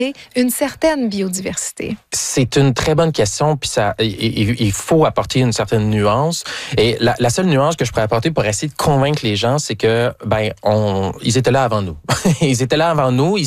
une certaine biodiversité? C'est une très bonne question, puis il faut apporter une certaine nuance. Et la seule nuance que je pourrais apporter pour essayer de convaincre les gens, c'est que ils étaient là avant nous. Ils étaient là avant nous.